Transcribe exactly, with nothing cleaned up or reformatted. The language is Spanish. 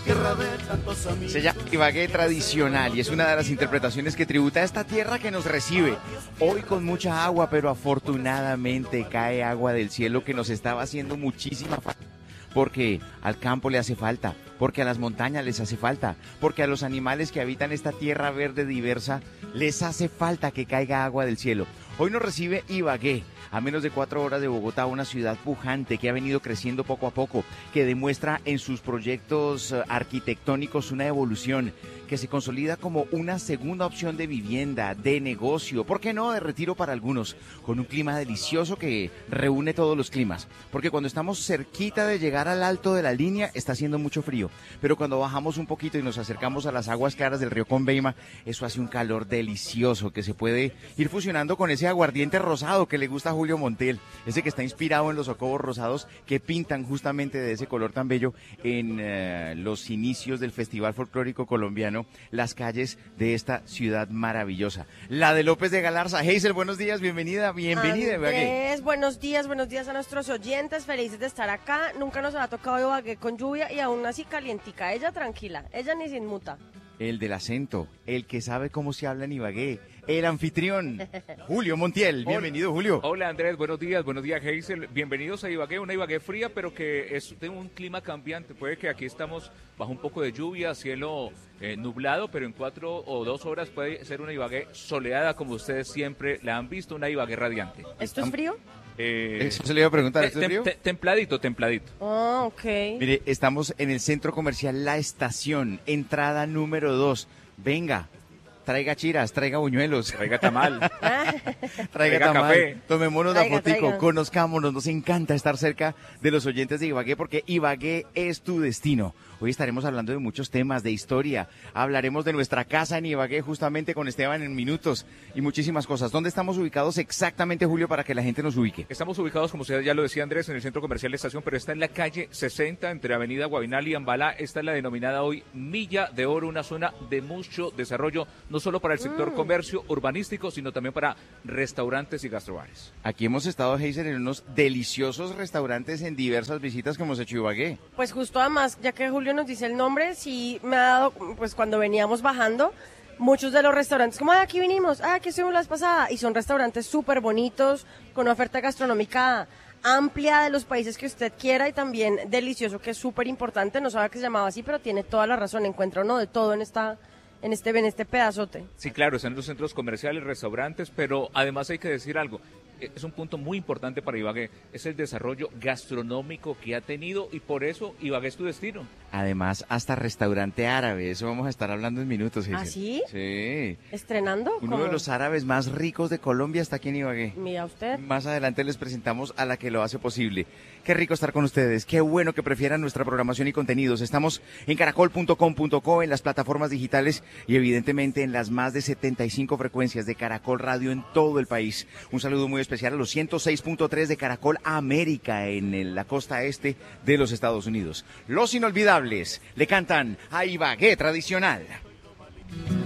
tierra de tantos amigos. Se llama Ibagué tradicional y es una de las interpretaciones que tributa a esta tierra que nos recibe. Hoy con mucha agua, pero afortunadamente cae agua del cielo que nos estaba haciendo muchísima falta. Porque al campo le hace falta, porque a las montañas les hace falta, porque a los animales que habitan esta tierra verde diversa les hace falta que caiga agua del cielo. Hoy nos recibe Ibagué, a menos de cuatro horas de Bogotá, una ciudad pujante que ha venido creciendo poco a poco, que demuestra en sus proyectos arquitectónicos una evolución, que se consolida como una segunda opción de vivienda, de negocio, ¿por qué no?, de retiro para algunos, con un clima delicioso que reúne todos los climas, porque cuando estamos cerquita de llegar al alto de la línea está haciendo mucho frío, pero cuando bajamos un poquito y nos acercamos a las aguas claras del río Conveima, eso hace un calor delicioso que se puede ir fusionando con ese aguardiente rosado que le gusta a Julio Montiel, ese que está inspirado en los socobos rosados que pintan justamente de ese color tan bello en uh, los inicios del Festival Folclórico Colombiano, las calles de esta ciudad maravillosa. La de López de Galarza. Hazel, buenos días, bienvenida, bienvenida. Andrés, buenos días, buenos días a nuestros oyentes, felices de estar acá. Nunca nos ha tocado Ibagué con lluvia y aún así calientica. Ella tranquila, ella ni se inmuta. El del acento, el que sabe cómo se habla en Ibagué, el anfitrión, Julio Montiel. Bienvenido, Julio. Hola, Andrés, buenos días, buenos días, Hazel. Bienvenidos a Ibagué, una Ibagué fría, pero que es de un clima cambiante. Puede que aquí estamos bajo un poco de lluvia, cielo eh, nublado, pero en cuatro o dos horas puede ser una Ibagué soleada, como ustedes siempre la han visto, una Ibagué radiante. ¿Esto es frío? Eh, Eso se le iba a preguntar, ¿esto es frío? Te, templadito, templadito. Oh, ok. Mire, estamos en el centro comercial La Estación, entrada número dos. Venga, traiga chiras, traiga buñuelos, traiga tamal, traiga, traiga tamal, café, tomémonos traiga, la fotico, traiga. Conozcámonos, nos encanta estar cerca de los oyentes de Ibagué porque Ibagué es tu destino. Hoy estaremos hablando de muchos temas, de historia, hablaremos de nuestra casa en Ibagué justamente con Esteban en minutos y muchísimas cosas. ¿Dónde estamos ubicados exactamente, Julio, para que la gente nos ubique? Estamos ubicados, como usted ya lo decía, Andrés, en el centro comercial de Estación, pero está en la calle sesenta, entre Avenida Guavinal y Ambalá. Esta es la denominada hoy Milla de Oro, una zona de mucho desarrollo, no solo para el sector mm. comercio urbanístico, sino también para restaurantes y gastrobares. Aquí hemos estado, Hazel, en unos deliciosos restaurantes en diversas visitas que hemos hecho a Ibagué. Pues justo además, ya que Julio nos dice el nombre, sí me ha dado, pues cuando veníamos bajando, muchos de los restaurantes, como, ah, aquí vinimos, ah, aquí estuvimos la vez pasada, y son restaurantes súper bonitos, con una oferta gastronómica amplia de los países que usted quiera y también delicioso, que es súper importante. No sabía que se llamaba así, pero tiene toda la razón, encuentra uno de todo en esta... En este, en este pedazote. Sí, claro, están los centros comerciales, restaurantes, pero además hay que decir algo. Es un punto muy importante para Ibagué, es el desarrollo gastronómico que ha tenido y por eso Ibagué es tu destino. Además, hasta restaurante árabe, eso vamos a estar hablando en minutos. ¿Ah, sí? Sí. ¿Estrenando? Uno ¿Cómo? de los árabes más ricos de Colombia está aquí en Ibagué. Mira usted. Más adelante les presentamos a la que lo hace posible. Qué rico estar con ustedes, qué bueno que prefieran nuestra programación y contenidos. Estamos en caracol punto com punto co, en las plataformas digitales y evidentemente en las más de setenta y cinco frecuencias de Caracol Radio en todo el país. Un saludo muy especial a los ciento seis punto tres de Caracol América en la costa este de los Estados Unidos. Los inolvidables le cantan a Ibagué tradicional.